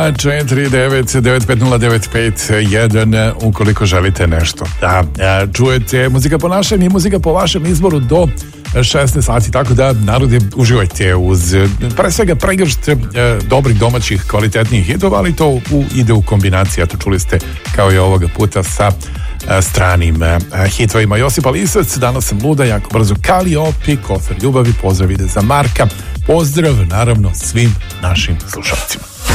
02499509551 ukoliko želite nešto da čujete. Muzika po našem i muzika po vašem izboru do 16 sati, tako da narode uživajte uz pre svega pregršt dobrih domaćih kvalitetnih hitova, ali to ide u kombinaciji, eto čuli ste kao i ovoga puta sa stranim hitovima. Josipa Lisac, Danas sam luda, jako brzo, Kaliopi, Kofer ljubavi, pozdrav ide za Marka, pozdrav naravno svim našim slušalcima.